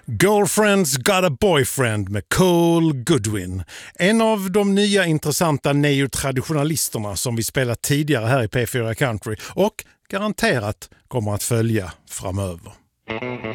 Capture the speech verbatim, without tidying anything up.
Girlfriend's got a boyfriend med Cole Goodwin. En av de nya intressanta neotraditionalisterna som vi spelat tidigare här i P fyra Country och garanterat kommer att följa framöver.